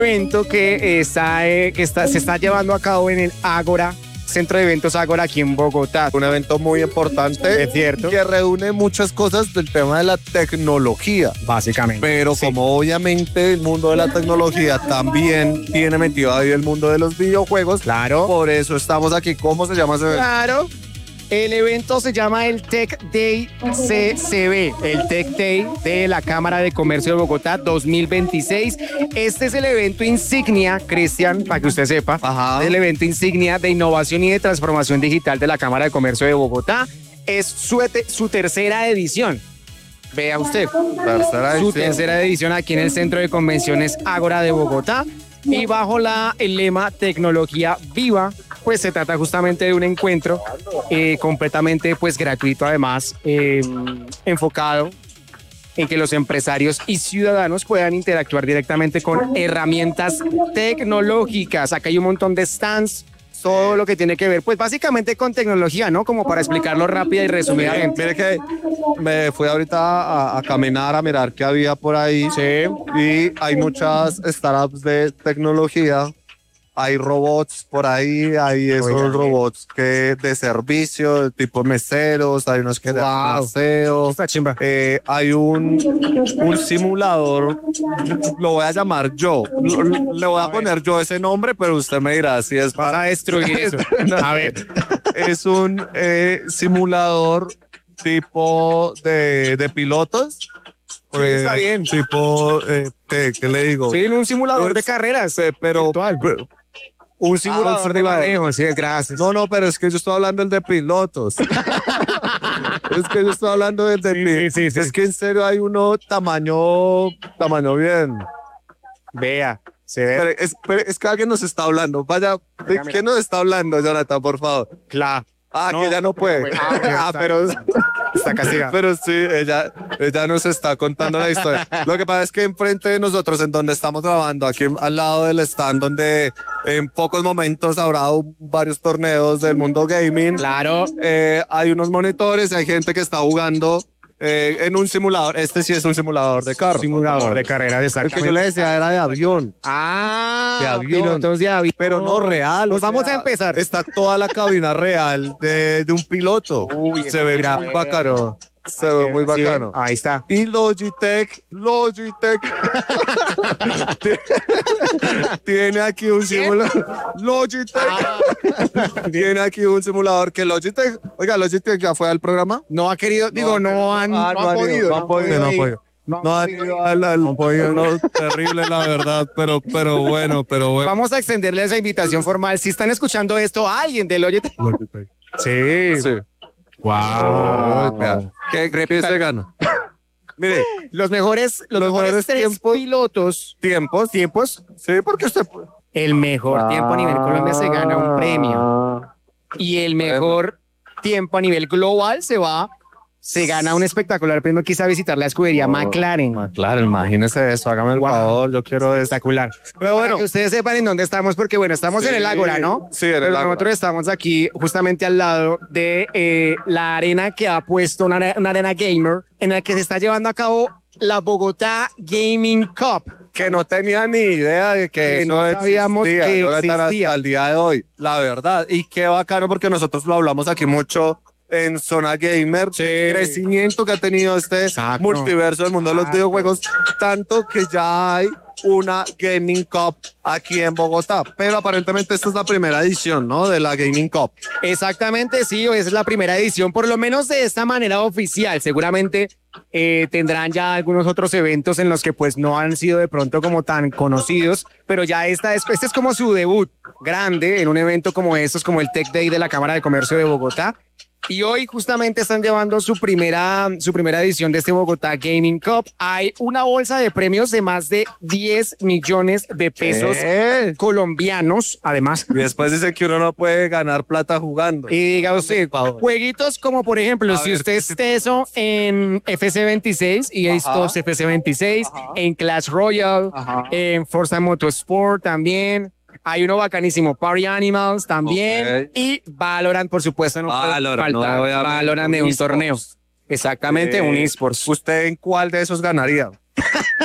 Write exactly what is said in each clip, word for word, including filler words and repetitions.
evento que, eh, está, eh, que está, se está llevando a cabo en el Ágora, Centro de Eventos Ágora aquí en Bogotá. Un evento muy importante, es cierto, que reúne muchas cosas del tema de la tecnología. Básicamente. Pero sí, como obviamente el mundo de la tecnología también tiene metido ahí el mundo de los videojuegos, claro, por eso estamos aquí. ¿Cómo se llama ese evento? Claro. El evento se llama el Tech Day C C B, el Tech Day de la Cámara de Comercio de Bogotá dos mil veintiséis. Este es el evento insignia, Cristian, para que usted sepa, Ajá. el evento insignia de innovación y de transformación digital de la Cámara de Comercio de Bogotá. Es su, su tercera edición. Vea usted, tercera su tercera edición aquí en el Centro de Convenciones Ágora de Bogotá. Y bajo la, el lema Tecnología Viva, pues se trata justamente de un encuentro eh, completamente pues gratuito, además eh, enfocado en que los empresarios y ciudadanos puedan interactuar directamente con herramientas tecnológicas. Acá hay un montón de stands, todo lo que tiene que ver, pues básicamente con tecnología, ¿no? Como para explicarlo rápida y resumidamente. Mire que me fui ahorita a, a caminar, a mirar qué había por ahí. Sí. Y hay muchas startups de tecnología. Hay robots por ahí, hay esos Oye, robots que de servicio, tipo meseros, hay unos que de aseo. Eh, hay un, un simulador, lo voy a llamar yo, le voy a, a poner yo ese nombre, pero usted me dirá si es para destruir eso. A ver. Es un eh, simulador tipo de, de pilotos. Pues, está bien. Tipo, eh, ¿qué, ¿qué le digo? Sí, un simulador de carreras, eh, pero, pero un simulador ah, de manejo, sí, gracias. No, no, pero es que yo estoy hablando del de pilotos. Es que yo estoy hablando del de sí, pilotos. Sí, sí, sí. Es que en serio hay uno tamaño, tamaño bien. Vea, se ve. Pero es, pero es que alguien nos está hablando. Vaya, ¿de Dígame. ¿Qué nos está hablando, Jonathan, por favor? Claro. Ah, no, que ella no puede. No ah, ah, pero está castigada. Pero sí, ella, ella nos está contando la historia. Lo que pasa es que enfrente de nosotros, en donde estamos grabando, aquí al lado del stand, donde en pocos momentos habrá varios torneos del mundo gaming. Claro. Eh, hay unos monitores, hay gente que está jugando eh, en un simulador. Este sí es un simulador de carro. Simulador de carrera, exactamente. El que yo le decía era de avión. Ah, de avión. Pilotos de avión. Pero no real. Pues vamos sea, a empezar. Está toda la cabina real de, de un piloto. Uy, se ve muy bacano. Se ve muy bacano. Sí, ahí está. Y Logitech, Logitech tiene aquí un simulador. Logitech ah. tiene aquí un simulador que Logitech. Oiga, Logitech ya fue al programa. No ha querido, no, digo, no han, ah, no, no han podido, no han podido, no han podido. No, no, no, no, podido, no, terrible la verdad, pero, pero bueno, pero bueno. Vamos a extenderle esa invitación formal. Si están escuchando esto, alguien de Logitech. Logitech. Sí. Sí. Wow. wow. ¿Qué crees se gana? Mire, los mejores, los, los mejores tres tiempos, pilotos. Tiempos, tiempos. Sí, porque usted puede. El mejor ah. tiempo a nivel Colombia se gana un premio. Y el mejor tiempo a nivel global se va. Se gana un espectacular premio, quizá visitar la escudería oh, McLaren. McLaren, imagínese eso, hágame el wow. favor, yo quiero espectacular. Pero bueno, para que ustedes sepan en dónde estamos, porque bueno, estamos sí, en el Ágora, ¿no? Sí, en el Pero Ágora. Nosotros estamos aquí justamente al lado de eh, la arena que ha puesto, una, una arena gamer, en la que se está llevando a cabo la Bogotá Gaming Cup. Que no tenía ni idea de que, que no sabíamos existía, que no existía. Hasta el día de hoy, la verdad. Y qué bacano, porque nosotros lo hablamos aquí mucho en Zona Gamer, sí. crecimiento que ha tenido este Exacto. multiverso del mundo de los Exacto. videojuegos, tanto que ya hay una Gaming Cup aquí en Bogotá, pero aparentemente esta es la primera edición, ¿no? De la Gaming Cup. Exactamente, sí, esa es la primera edición, por lo menos de esta manera oficial. Seguramente eh, tendrán ya algunos otros eventos en los que pues no han sido de pronto como tan conocidos, pero ya esta es, este es como su debut grande en un evento como estos, como el Tech Day de la Cámara de Comercio de Bogotá. Y hoy justamente están llevando su primera, su primera edición de este Bogotá Gaming Cup. Hay una bolsa de premios de más de diez millones de pesos ¿Qué? colombianos, además. Y después dice que uno no puede ganar plata jugando. Y diga usted, jueguitos como por ejemplo, A si ver, usted es teso en F C veintiséis y estos F C veintiséis, Ajá. en Clash Royale, Ajá. en Forza Motorsport también. Hay uno bacanísimo, Party Animals también, okay. y Valorant, por supuesto, no Valorant, puede faltar. No, Valorant de un torneo. Exactamente, eh, un eSports. ¿Usted en cuál de esos ganaría?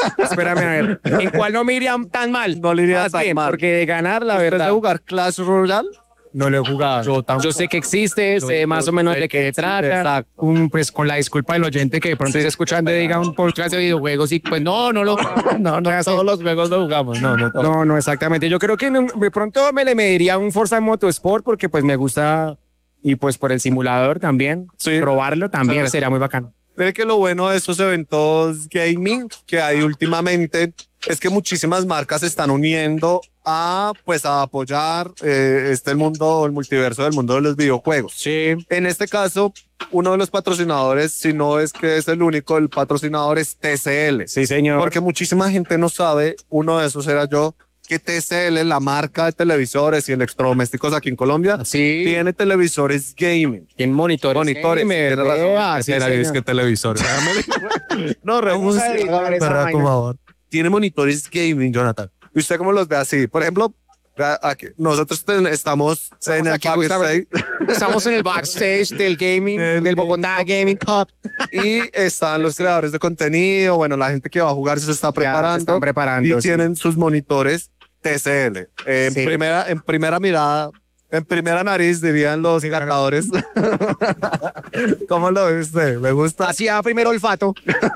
Espérame a ver. ¿En cuál no me iría tan mal? No le iría Más tan bien, mal. porque de ganar, la ¿Usted verdad. de jugar Clash Royale? No lo he jugado. Yo tampoco. Yo sé que existe, Yo- sé yo más o menos sé de qué que trata. exacto. Un, pues con la disculpa del oyente que de pronto esté escuchando y diga un podcast de videojuegos y pues no, no lo no, no, Todos los juegos lo jugamos, no, no, todos. no, no, exactamente. Yo creo que no- de pronto me le mediría un Forza Motorsport porque pues me gusta y pues por el simulador también. Sí. Probarlo también Sí. sería muy bacano. Mire que lo bueno de estos eventos gaming que hay últimamente es que muchísimas marcas se están uniendo a, pues, a apoyar eh, este el mundo, el multiverso del mundo de los videojuegos. Sí. En este caso, uno de los patrocinadores, si no es que es el único, el patrocinador es T C L. Sí, señor. Porque muchísima gente no sabe, uno de esos era yo, que T C L, la marca de televisores y electrodomésticos aquí en Colombia, Sí. tiene televisores gaming. En monitores. Monitores. Gamer, Tiene razón. vea, sí, Era, es señor. que televisores. no, Remus, Vamos a editar esa por vaina. favor. Tiene monitores gaming, Jonathan. ¿Y usted cómo los ve así? Por ejemplo, vea aquí, nosotros ten- estamos, en el aquí backstage Estamos en el backstage del gaming, Del del Bogotá Gaming Cup. y están los creadores de contenido, bueno, la gente que va a jugar se está preparando. están preparando, Y sí. tienen sus monitores T C L. En, Sí. primera, en primera mirada, en primera nariz, dirían los ganadores. ¿Cómo lo ve usted? ¿Me gusta? Hacía primero olfato.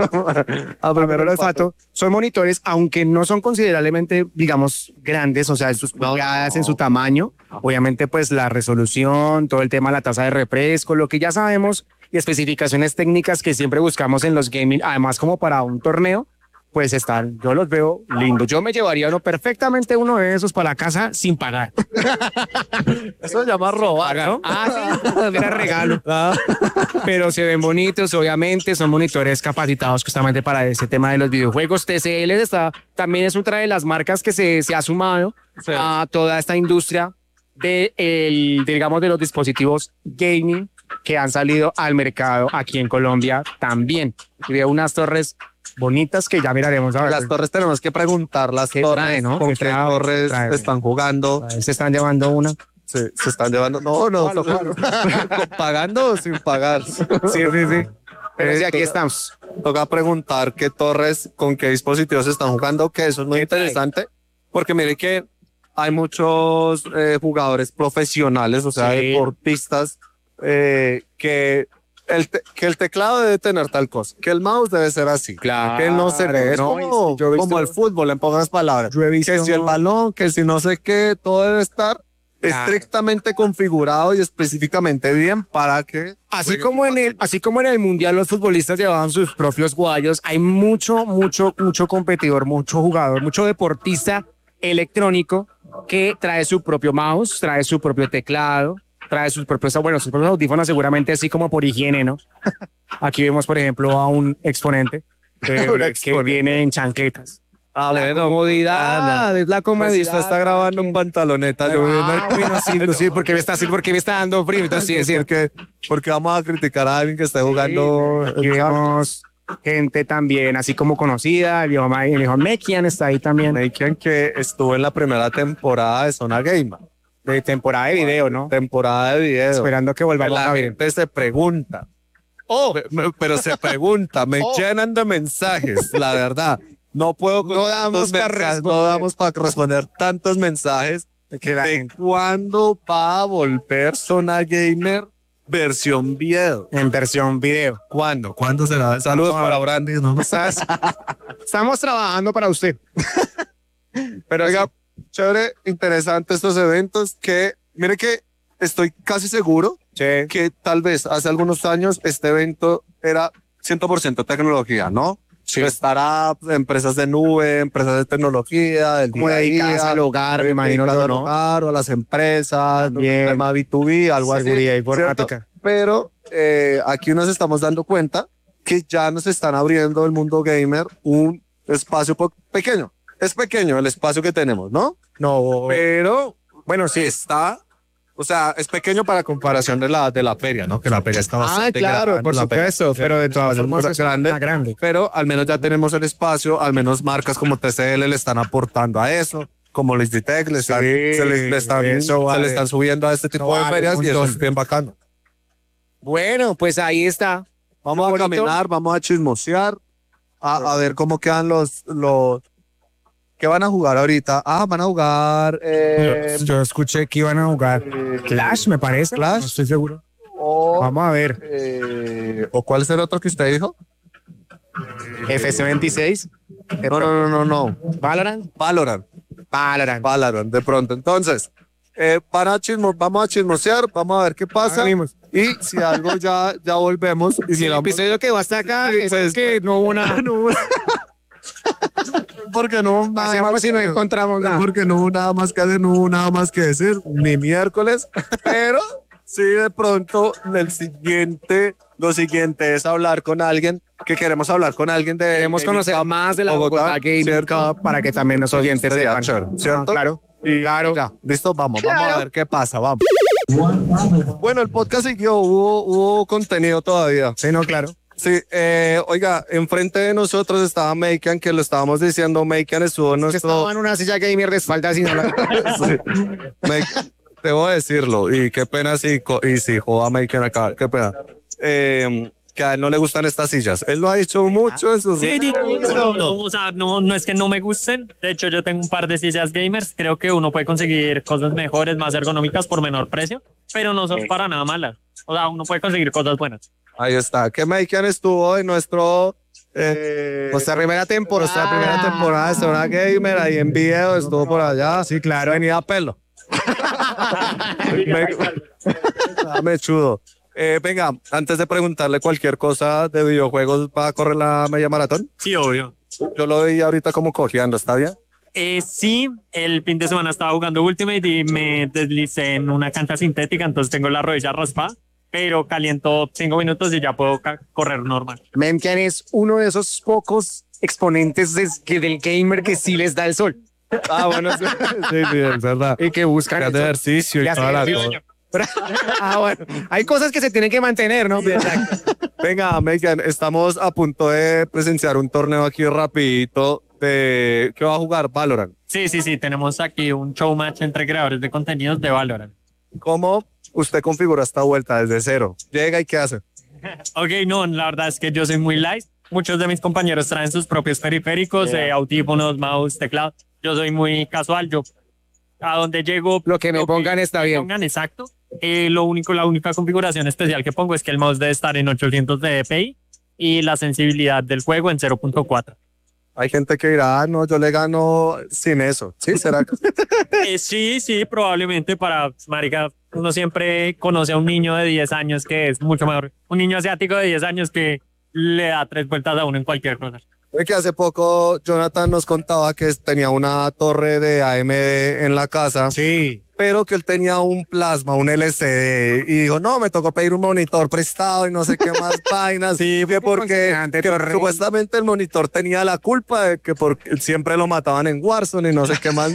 Ah, Primero el olfato. Son monitores, aunque no son considerablemente, digamos, grandes, o sea, en sus pulgadas, en su tamaño. Obviamente, pues la resolución, todo el tema de la tasa de refresco, lo que ya sabemos y especificaciones técnicas que siempre buscamos en los gaming, además como para un torneo, pues están, yo los veo lindos. Yo me llevaría uno perfectamente uno de esos para la casa sin pagar. Eso se llama robar, ¿no? Ah, sí, era regalo. Pero se ven bonitos, obviamente, son monitores capacitados justamente para ese tema de los videojuegos. T C L está, también es otra de las marcas que se, se ha sumado Sí. a toda esta industria de, el, digamos, de los dispositivos gaming que han salido al mercado aquí en Colombia también. Y veo unas torres bonitas que ya miraremos a ver. Las torres tenemos que preguntar las ¿Qué torres, trae, no? con ¿Qué qué trae? torres ¿Qué trae? están jugando. Ahí se están llevando una. Se, se están llevando. No, no, Claro, claro. ¿con- pagando o sin pagar. Sí, sí, sí. Pero sí, Eh, aquí toca- estamos. Toca preguntar qué torres, con qué dispositivos están jugando, que eso es muy interesante, porque mire que hay muchos eh, jugadores profesionales, o sea, Sí. deportistas, eh, que, el te- que el teclado debe tener tal cosa, que el mouse debe ser así, Claro, que no se ve, es no, como, yo he visto- como el fútbol, en pocas palabras. Yo he visto- Que si el balón, que si no sé qué, todo debe estar Claro. estrictamente configurado y específicamente bien para que... Así como en el, así como en el mundial los futbolistas llevaban sus propios guayos, hay mucho, mucho, mucho competidor, mucho jugador, mucho deportista electrónico que trae su propio mouse, trae su propio teclado, trae sus propios, bueno, sus propios audífonos seguramente así como por higiene, ¿no? Aquí vemos, por ejemplo, a un exponente eh, Un que exponente. viene en chanquetas. Ah, La bueno. comodidad, es la Pues si comodidad. usted está grabando en pantaloneta, yo Ah, bueno, sí, no, sí, porque me está, sí, porque me está dando frío, entonces sí, es cierto. porque, porque vamos a criticar a alguien que esté jugando. Y vemos gente también así como conocida, el viejo, Ma- el viejo Mekian está ahí también, Mekian, que estuvo en la primera temporada de Zona Gamer, de temporada de video, ¿no? temporada de video. Esperando que volvamos La a ver. gente se pregunta. Oh, me- pero se pregunta, me Oh. llenan de mensajes, la verdad. No puedo, con No damos tantos para mensajes, no responder. damos para responder tantos mensajes. Que la ¿De gente- cuándo va a volver Zona Gamer versión video? en versión video. ¿Cuándo? ¿Cuándo será? Saludos No. para Brandy, ¿no? ¿Sabes? Estamos trabajando para usted. Pero oiga, chévere, interesante estos eventos que, mire que estoy casi seguro Sí. que tal vez hace algunos años este evento era cien por ciento tecnología, ¿no? Sí. Startups, empresas de nube, empresas de tecnología, del Como día a dedicadas día, al hogar, me imagino, dedicado al ¿no? hogar o a las empresas, Bien. tema B dos B, algo así. Seguridad ¿cierto? informática. Pero eh, aquí nos estamos dando cuenta que ya nos están abriendo el mundo gamer un espacio po- pequeño. Es pequeño el espacio que tenemos, ¿no? No, Pero, bueno, sí está. O sea, es pequeño para comparación de la, de la feria, ¿no? Que la feria está ah, bastante claro, grande, por la feria. supuesto, pero de todas Es formas una es grande. una grande. Pero al menos ya tenemos el espacio, al menos marcas como T C L le están aportando a eso, como Logitech le están, Sí, se, les- le están, eso se vale. le están subiendo a este tipo Eso de vale ferias un y eso montón. es bien bacano. Bueno, pues ahí está. Vamos a Bonito. caminar, vamos a chismosear. a, a ver cómo quedan los, los... ¿Qué van a jugar ahorita? Ah, van a jugar... Eh, yo, yo escuché que iban a jugar eh, Clash, me parece. Clash. No estoy seguro. o, Vamos a ver. eh, ¿O cuál es el otro que usted dijo? F C veintiséis. No, no, no, no, no. Valorant. Valorant. Valorant. Valorant, de pronto. Entonces, eh, van a chismo, vamos a chismosear, vamos a ver qué pasa. Venimos. Y si algo ya, ya volvemos. Y Si el miramos- episodio que va hasta acá es que no hubo nada. No hubo porque no hubo nada Hacemos más si no que- encontramos nada. porque no hubo nada más que hacer, no hubo nada más que decir, ni miércoles, pero sí de pronto el siguiente, lo siguiente es hablar con alguien, que queremos hablar con alguien de Queremos conocer más de la Bogotá, Gaming ¿cierto? Cup para que también los oyentes Sería sepan. chévere, ¿cierto? Ah, claro. Y Claro. ya, listo, vamos, vamos a ver qué pasa, vamos. Bueno, el podcast siguió, hubo, hubo contenido todavía. Sí, no, claro. Sí, eh, oiga, enfrente de nosotros estaba Makean, que lo estábamos diciendo, Makean estuvo en Que nuestro... estaba en una silla gamer de espaldas y no la... Sí. Make- debo decirlo, y qué pena si, co- y si joda Makean acá, qué pena. Eh, que a él no le gustan estas sillas. Él lo ha dicho mucho en sus... Sí, sí, no, no, o sea, no, no es que no me gusten. De hecho, yo tengo un par de sillas gamers. Creo que uno puede conseguir cosas mejores, más ergonómicas por menor precio, pero no son para nada malas. O sea, uno puede conseguir cosas buenas. Ahí está, que Makean estuvo en nuestro... Eh, Nuestra primera temporada. nuestra primera temporada de Zona Gamer, ahí en video, estuvo por allá. Sí, claro, venía a pelo. Me- Dame chudo. Eh, venga, antes de preguntarle cualquier cosa de videojuegos, ¿va a correr la media maratón? Sí, obvio. Yo lo veía ahorita como cojeando, ¿está bien? Eh, sí, el fin de semana estaba jugando Ultimate y me deslicé en una cancha sintética, entonces tengo la rodilla raspada, pero caliento cinco minutos y ya puedo ca- correr normal. Memkian es uno de esos pocos exponentes des- que del gamer que sí les da el sol Ah, bueno, sí, sí, sí, es verdad. y que buscan Que el hace sol. ejercicio y Que hace toda la ejercicio. cosa. Ah, bueno. Hay cosas que se tienen que mantener, ¿no? Venga, Megan, estamos a punto de presenciar un torneo aquí rapidito de... ¿Qué va a jugar? Valorant. Sí, sí, sí, tenemos aquí un show match entre creadores de contenidos de Valorant. ¿Cómo usted configura esta vuelta desde cero? Llega y ¿qué hace? Ok, no, la verdad es que yo soy muy light. Muchos de mis compañeros traen sus propios periféricos, eh, audífonos, mouse, teclado. Yo soy muy casual, yo a donde llego... Lo que me pongan está me bien. Pongan, exacto. Eh, lo único, la única configuración especial que pongo es que el mouse debe estar en ochocientos de D P I y la sensibilidad del juego en cero punto cuatro. Hay gente que dirá, ah, no, yo le gano sin eso. ¿Sí? ¿Será que? Eh, sí, sí, probablemente para, marica, uno siempre conoce a un niño de diez años que es mucho mejor. Un niño asiático de diez años que le da tres vueltas a uno en cualquier cosa. Ve que hace poco Jonathan nos contaba que tenía una torre de A M D en la casa, Sí. pero que él tenía un plasma, un L C D, y dijo, no, me tocó pedir un monitor prestado y no sé qué más vainas. Sí, que porque Considerante que torre. supuestamente el monitor tenía la culpa de que porque siempre lo mataban en Warzone y no sé qué más.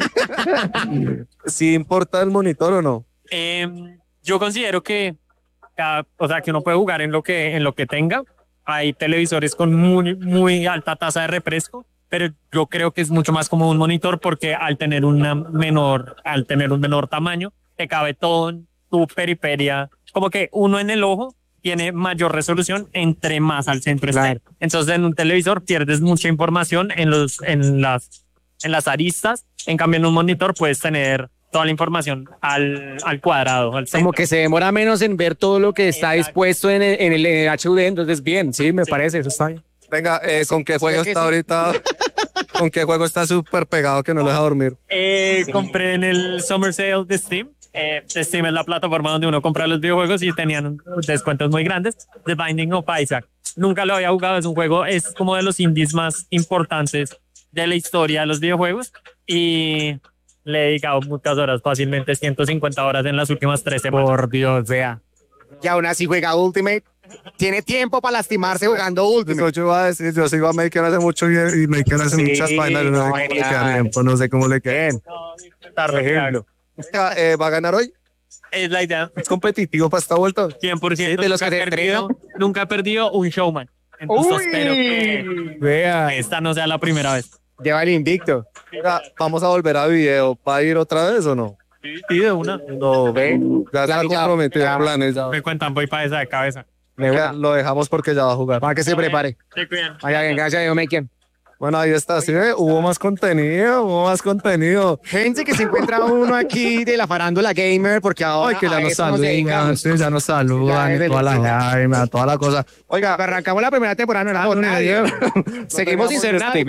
¿Sí importa el monitor o no? Eh, yo considero que, cada- o sea, que uno puede jugar en lo que, en lo que tenga. Hay televisores con muy, muy alta tasa de refresco, pero yo creo que es mucho más como un monitor porque al tener una menor, al tener un menor tamaño, te cabe todo en tu periferia. Como que uno en el ojo tiene mayor resolución entre más al centro esté. Claro. Entonces en un televisor pierdes mucha información en los, en las, en las aristas. En cambio en un monitor puedes tener toda la información al, al cuadrado, al centro. Como que se demora menos en ver todo lo que está Exacto. dispuesto en el, en el, en el H U D, entonces bien, sí, me parece, eso está bien. Venga, eh, ¿con qué juego que está sí. ahorita? ¿Con qué juego está súper pegado que no lo deja dormir? Eh, compré en el Summer Sale de Steam. Eh, Steam es la plataforma donde uno compra los videojuegos y tenían descuentos muy grandes. The Binding of Isaac. Nunca lo había jugado, es un juego, es como de los indies más importantes de la historia de los videojuegos y le he dedicado muchas horas, fácilmente ciento cincuenta horas en las últimas tres semanas. Por Dios, vea. Y aún así juega Ultimate. Tiene tiempo para lastimarse jugando Ultimate. Eso yo iba a decir, yo sigo a Maker hace mucho y, y Maker hace Sí, muchas vainas, no, no, sé cómo le genial. queda tiempo, no sé cómo le queden. Por ejemplo. Eh, ¿Va a ganar hoy? Es la idea, ¿Es competitivo para esta vuelta? cien por ciento. de los Nunca que he te perdido, nunca he perdido un showman. Entonces espero que Vea, esta no sea la primera vez. lleva el invicto. Mira, vamos a volver a video. ¿Va a ir otra vez o no? Sí, de una. No, ve. Ya está Planeado, comprometido ya. el planes. Ya. Me cuentan, voy para esa de cabeza. Venga, lo dejamos porque ya va a jugar. Para que se prepare. Se cuidan. Vaya, bien, gracias a Dios, Maker. Bueno, ahí está, ¿sí ve? Hubo más contenido, hubo más contenido. Gente que se encuentra uno aquí de la farándula gamer, porque ahora Ay, que ya a nos eso nos saludan, dedicamos. sí, ya nos saludan, Ya, y toda la vaina, toda la cosa. Oiga, arrancamos la primera temporada, no era con nadie. Seguimos sin ser nadie.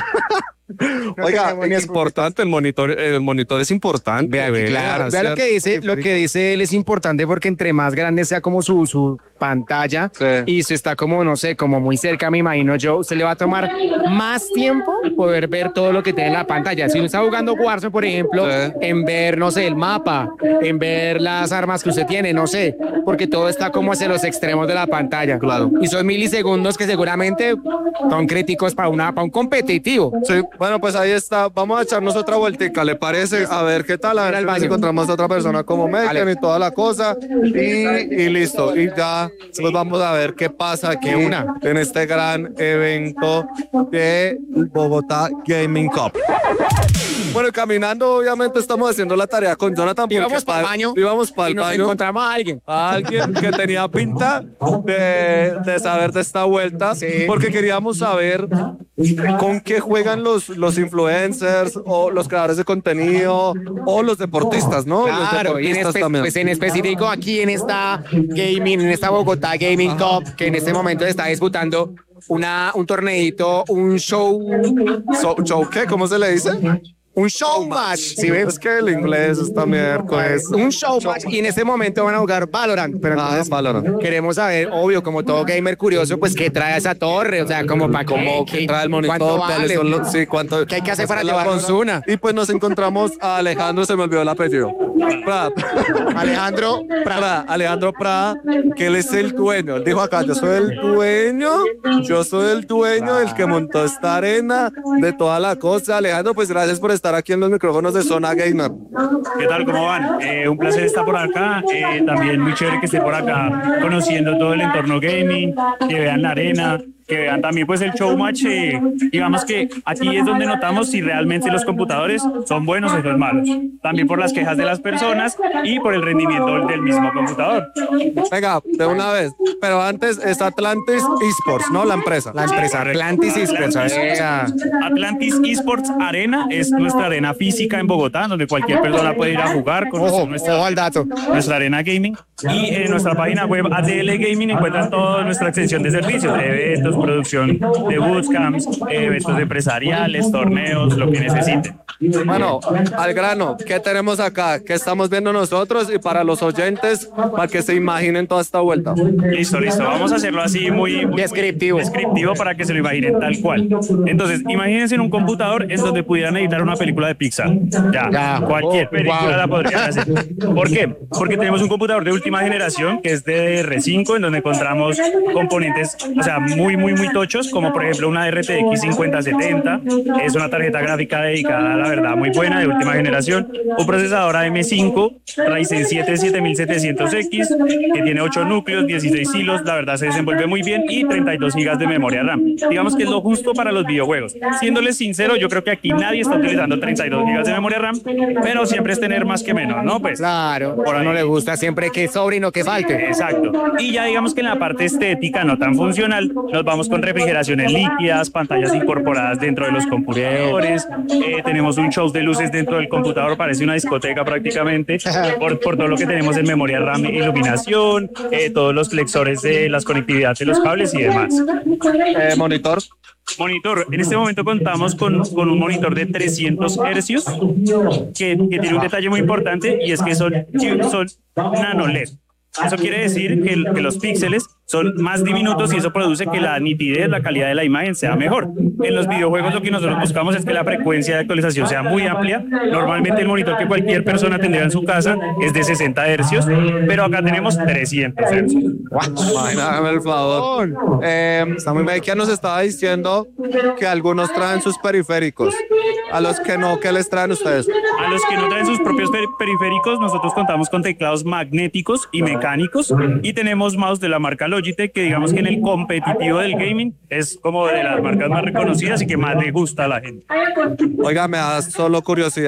Oiga, tenemos ni es importante el monitor, el monitor es importante. Vea, vea, claro, vea lo ¿cierto? que dice, lo que dice él es importante porque entre más grande sea como su, su pantalla Sí. y se está como, no sé, como muy cerca, me imagino yo, se le va a tomar más tiempo poder ver todo lo que tiene en la pantalla. Si uno está jugando Warzone, por ejemplo, Sí. en ver, no sé, el mapa, en ver las armas que usted tiene, no sé, porque todo está como hacia los extremos de la pantalla. Claro. Y son milisegundos que seguramente son críticos para, una, para un competitivo. Sí, bueno, pues ahí está. Vamos a echarnos otra vueltica, ¿le parece? A ver qué tal, a ver al si baño. encontramos a otra persona como Megan Vale. y toda la cosa. Y, y listo. Y ya, pues vamos a ver qué pasa aquí De una. en este gran evento de Bogotá Gaming Cup. Bueno, y caminando, obviamente estamos haciendo la tarea con Jonathan. porque Íbamos para el pa- baño Íbamos para y el nos baño. encontramos a alguien. A alguien que tenía pinta de, de saber de esta vuelta, Sí. porque queríamos saber con qué juegan los, los influencers o los creadores de contenido o los deportistas, ¿no? los Claro, y en, deportistas espe- también. pues en específico aquí en esta gaming, en esta Bogotá Gaming Cup, que en este momento está disputando una, un torneito, un show, So- show, ¿qué? ¿Cómo se le dice? un show match, ¿sí ves? Es que el inglés está miércoles. Un show match y en este momento van a jugar Valorant, pero Ah, entonces Valorant. queremos saber, obvio, como todo gamer curioso, pues qué trae esa torre, o sea, como para Como que trae el monitor, cuánto cuáles vale, son los- sí, cuánto, ¿Qué hay que hacer para la llevarnos consola? una? Y pues nos encontramos a Alejandro, se me olvidó el apellido. Prat. Alejandro Prada, Alejandro Prada, que él es el dueño. Él dijo acá, yo soy el dueño, yo soy el dueño, el que montó esta arena, de toda la cosa. Alejandro, pues gracias por estar aquí en los micrófonos de Zona Gamer. ¿Qué tal? ¿Cómo van? Eh, un placer estar por acá. Eh, también muy chévere que esté por acá conociendo todo el entorno gaming, que vean la arena, que vean también pues el show match. Eh, digamos que aquí es donde notamos si realmente los computadores son buenos o son malos. También por las quejas de las personas y por el rendimiento del mismo computador. Venga, de una vez. Pero antes es Atlantis Esports, ¿no? La empresa. la empresa Atlantis Esports, Atlantis. o sea, Atlantis Esports Arena es nuestra arena física en Bogotá, donde cualquier persona puede ir a jugar con ojo, nuestra, ojo al dato. nuestra arena gaming. Y en nuestra página web A D L Gaming encuentran toda nuestra extensión de servicios, de eventos, producción de bootcamps, eventos empresariales, torneos, lo que necesiten. Bueno, al grano, ¿qué tenemos acá? ¿Qué estamos viendo nosotros? Y para los oyentes, para que se imaginen toda esta vuelta. Listo, listo. Vamos a hacerlo así muy, muy Descriptivo. muy descriptivo para que se lo imaginen tal cual. Entonces, imagínense en un computador en donde pudieran editar una película de Pixar. Ya, Ya. cualquier Oh, película wow. la podrían hacer. ¿Por qué? Porque tenemos un computador de última generación que es de D D R cinco, en donde encontramos componentes, o sea, muy, muy, muy tochos, como por ejemplo una R T X cincuenta setenta. Es una tarjeta gráfica dedicada, la verdad, muy buena, de última generación. Un procesador A M cinco Ryzen siete siete mil setecientos X, que tiene ocho núcleos, dieciséis hilos, la verdad se desenvuelve muy bien, y treinta y dos gigas de memoria RAM. Digamos que es lo justo para los videojuegos. Siéndoles sincero, yo creo que aquí nadie está utilizando treinta y dos gigas de memoria RAM, pero siempre es tener más que menos, ¿no? Pues Claro, por a uno le gusta siempre que sobre y no que falte. exacto. Y ya digamos que en la parte estética no tan funcional, nos vamos con refrigeraciones líquidas, pantallas incorporadas dentro de los computadores, eh, tenemos un show de luces dentro del computador, parece una discoteca prácticamente, por, por todo lo que tenemos en memoria RAM, iluminación, eh, todos los flexores de las conectividades de los cables y demás. Eh, monitor. Monitor, en este momento contamos con, con un monitor de trescientos hercios que, que tiene un detalle muy importante, y es que son, son nano L E D. Eso quiere decir que, el- que los píxeles son más diminutos y eso produce que la nitidez, la calidad de la imagen sea mejor. En los videojuegos lo que nosotros buscamos es que la frecuencia de actualización sea muy amplia. Normalmente el monitor que cualquier persona tendría en su casa es de sesenta hercios, pero acá tenemos trescientos hercios. Imagíname el favor. Eh, Mekia nos estaba diciendo que algunos traen sus periféricos. A los que no, ¿qué les traen ustedes? A los que no traen sus propios per- periféricos, nosotros contamos con teclados magnéticos y mecánicos, y tenemos mouse de la marca Logitech, que digamos que en el competitivo del gaming es como de las marcas más reconocidas y que más le gusta a la gente. Oiga, me da solo curiosidad.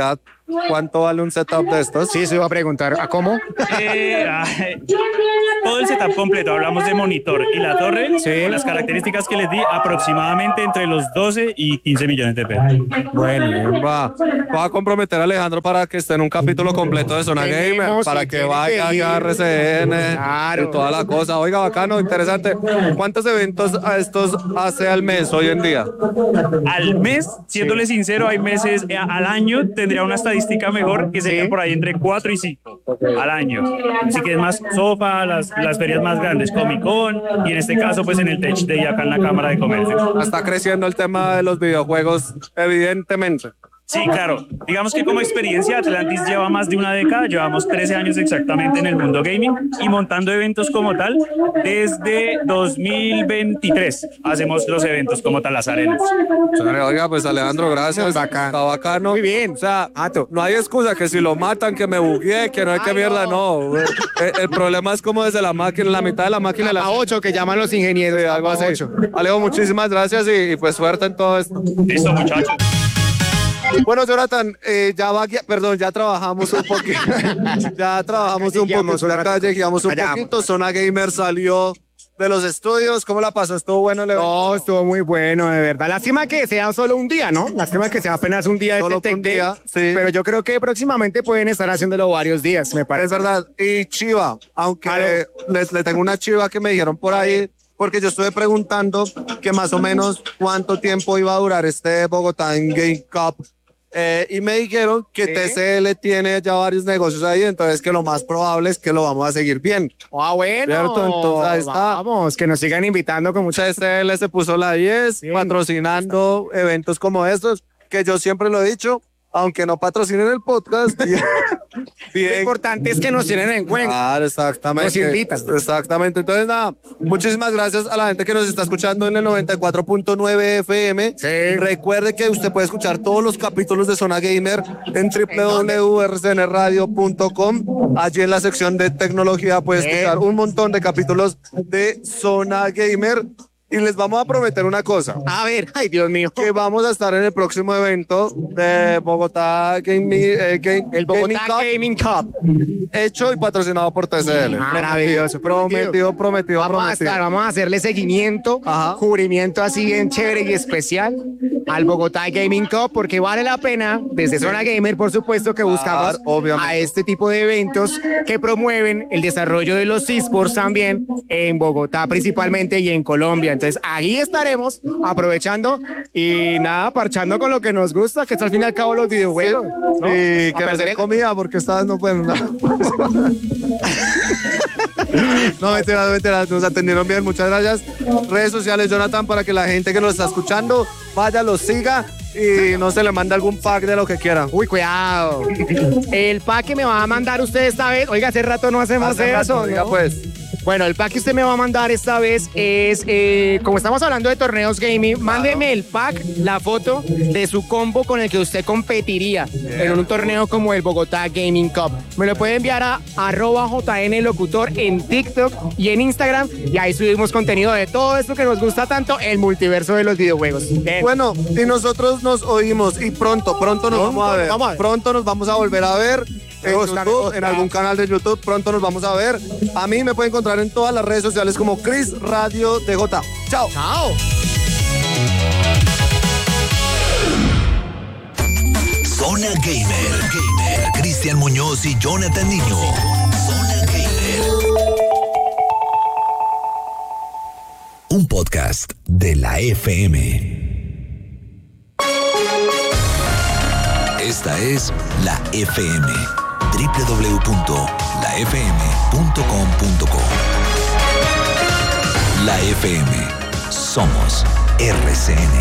¿cuánto vale un setup de estos? Sí, se iba a preguntar, ¿a cómo? Eh, ay, todo el setup completo, hablamos de monitor y la torre, Sí. con las características que les di, aproximadamente entre los doce y quince millones de pesos. Bueno, va. Voy a comprometer a Alejandro para que esté en un capítulo completo de Zona Gamer, Tenemos para que que tiene vaya que ir. a R C N Claro. y toda la cosa. Oiga, bacano, interesante. ¿Cuántos eventos a estos hace al mes hoy en día? Al mes, siéndole sincero, hay meses eh, al año, tendría una estadística mejor que sería Sí. por ahí entre cuatro y cinco al año. Así que es más sofa, las, las ferias más grandes, Comic Con, y en este caso, pues en el Tech Day acá en la Cámara de Comercio. Está creciendo el tema de los videojuegos, evidentemente. Sí, claro. Digamos que como experiencia, Atlantis lleva más de una década, llevamos trece años exactamente en el mundo gaming y montando eventos como tal desde dos mil veintitrés. Hacemos los eventos como tal, las arenas. Oiga, pues Alejandro, gracias. Muy bacano. Está bacano. Muy bien. O sea, no hay excusa que si lo matan, que me bugueé, que no hay que Ay, mierda, no. no. El, el problema es como desde la máquina, la mitad de la máquina. A La... ocho que llaman los ingenieros. Sí, algo así. ocho. Alejo, muchísimas gracias y, y pues suerte en todo esto. Listo, muchachos. Bueno, Jonathan, eh, ya va, guia- perdón, ya trabajamos un poquito. ya trabajamos un Guiamos poco. un La rato. calle, guiamos un Allá. poquito. Zona Gamer salió de los estudios. ¿Cómo la pasó? ¿Estuvo bueno el evento? No, estuvo muy bueno, de verdad. Lástima que sea solo un día, ¿no? Lástima que sea apenas un día de Solo este Tech un Day, día, sí. Pero yo creo que próximamente pueden estar haciéndolo varios días, me parece. Es verdad. Y chiva, aunque eh, les, le tengo una chiva que me dijeron por ahí, porque yo estuve preguntando que más o menos cuánto tiempo iba a durar este Bogotá en Game Cup. Eh, y me dijeron que Sí. T C L tiene ya varios negocios ahí, entonces que lo más probable es que lo vamos a seguir viendo. Ah, bueno. Cierto, entonces ahí está. Vamos, que nos sigan invitando con mucha... T C L se puso la diez, Sí. patrocinando eventos como estos, que yo siempre lo he dicho, aunque no patrocinen el podcast. bien, Lo bien. importante es que nos tienen en cuenta. Claro, exactamente. Nos invitan. Exactamente. Entonces, nada, muchísimas gracias a la gente que nos está escuchando en el noventa y cuatro punto nueve F M. Sí. Recuerde que usted puede escuchar todos los capítulos de Zona Gamer en w w w punto r c n radio punto com. Allí en la sección de tecnología puede Sí. escuchar un montón de capítulos de Zona Gamer. Y les vamos a prometer una cosa. A ver, ay, Dios mío. Que vamos a estar en el próximo evento de Bogotá Gaming, eh, Game- El Bogotá Gaming Cup, Gaming Cup. hecho y patrocinado por T C L. Maravilloso, Prometido, prometido, Vamos a, prometido. estar, vamos a hacerle seguimiento, Ajá. cubrimiento así bien chévere y especial al Bogotá Gaming Cup, porque vale la pena, desde Zona Gamer, por supuesto, que buscamos Claro, obviamente. a este tipo de eventos que promueven el desarrollo de los esports también en Bogotá principalmente y en Colombia. Entonces, ahí estaremos aprovechando y nada, parchando con lo que nos gusta, que es al fin y al cabo los videojuegos. ¿no? Y A que perder me el- comida porque esta vez no pueden. No, no mentiras, mentiras, nos atendieron bien, muchas gracias. Redes sociales, Jonathan, para que la gente que nos está escuchando vaya, los siga y no se le mande algún pack de lo que quiera. Uy, cuidado. El pack que me va a mandar usted esta vez, oiga, hace rato no hacemos Hace rato, eso. diga, ¿no? pues. Bueno, el pack que usted me va a mandar esta vez es, eh, como estamos hablando de torneos gaming, mándeme el pack, la foto de su combo con el que usted competiría en un torneo como el Bogotá Gaming Cup. Me lo puede enviar a arroba jnlocutor en TikTok y en Instagram y ahí subimos contenido de todo esto que nos gusta tanto, el multiverso de los videojuegos. Bien. Bueno, y nosotros nos oímos y pronto, pronto nos Pronto vamos a ver. nos vamos a ver. Pronto nos vamos a volver a ver en Me gusta, me YouTube, gusta. en algún canal de YouTube. Pronto nos vamos a ver. A mí me pueden encontrar en todas las redes sociales como Chris Radio D J. Chao. Chao. Zona Gamer. Gamer. Cristian Muñoz y Jonathan Niño. Zona Gamer. Un podcast de la F M. Esta es la F M. doble u doble u doble u punto la f m punto com punto co. La F M. Somos R C N.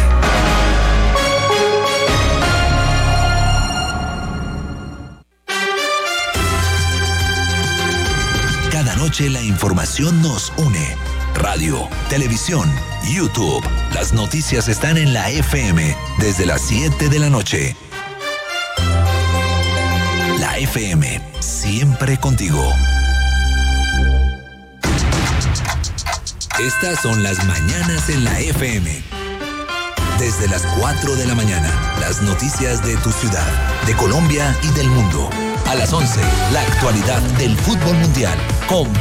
Cada noche la información nos une. Radio, televisión, YouTube. Las noticias están en la F M desde las siete de la noche. La F M, siempre contigo. Estas son las mañanas en la F M. Desde las cuatro de la mañana, las noticias de tu ciudad. de Colombia y del mundo. A las once, la actualidad del fútbol mundial con